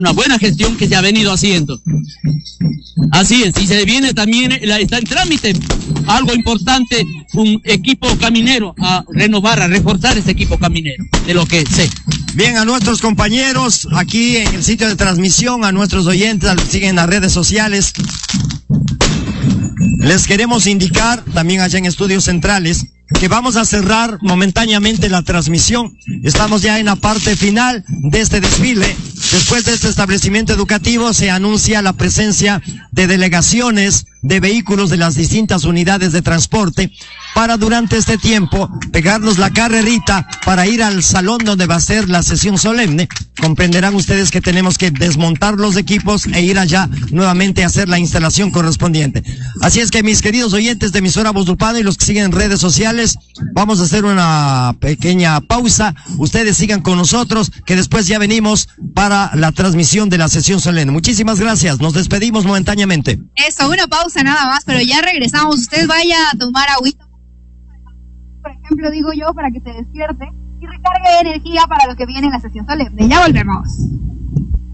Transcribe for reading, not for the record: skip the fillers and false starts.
una buena gestión que se ha venido haciendo. Así es, y se viene también, está en trámite algo importante, un equipo caminero a renovar, a reforzar ese equipo caminero, de lo que sé. Bien, a nuestros compañeros aquí en el sitio de transmisión, a nuestros oyentes, a los que siguen en las redes sociales, les queremos indicar, también allá en Estudios Centrales, que vamos a cerrar momentáneamente la transmisión. Estamos ya en la parte final de este desfile. Después de este establecimiento educativo se anuncia la presencia de delegaciones de vehículos de las distintas unidades de transporte para durante este tiempo pegarnos la carrerita para ir al salón donde va a ser la sesión solemne. Comprenderán ustedes que tenemos que desmontar los equipos e ir allá nuevamente a hacer la instalación correspondiente. Así es que mis queridos oyentes de emisora Voz Urbana y los que siguen en redes sociales, vamos a hacer una pequeña pausa. Ustedes sigan con nosotros, que después ya venimos para la transmisión de la sesión solemne. Muchísimas gracias, nos despedimos momentáneamente. Eso, una pausa nada más, pero ya regresamos. Usted vaya a tomar agüita, por ejemplo, digo yo, para que se despierte y recargue energía para lo que viene en la sesión solemne. Ya volvemos.